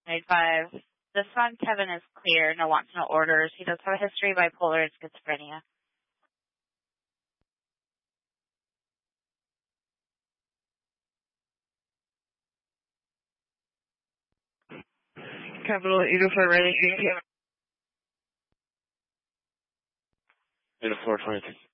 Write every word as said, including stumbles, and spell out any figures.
eight five. This one, Kevin, is clear. No wants, no orders. He does have a history of bipolar and schizophrenia. Capital eight oh five, ready? eight oh four, twenty-two.